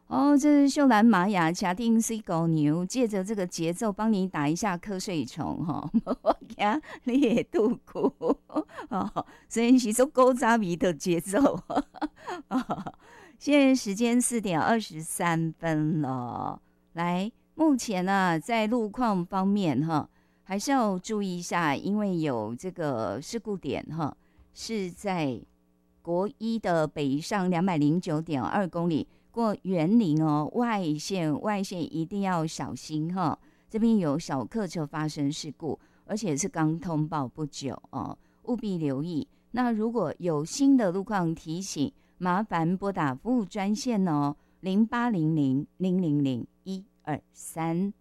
哦，这是秀兰玛雅卡丁 C 狗牛，借着这个节奏帮你打一下瞌睡虫哈，我惊你也度苦哦，所以是说勾扎米的节奏。哦，现在时间4:23了，来，目前呢在路况方面哈，还是要注意一下，因为有这个事故点哈，是在国一的北上209.2公里。过园林哦，外线一定要小心哈。这边有小客车发生事故，而且是刚通报不久哦，务必留意。那如果有新的路况提醒，麻烦拨打服务专线哦，0800-000-123。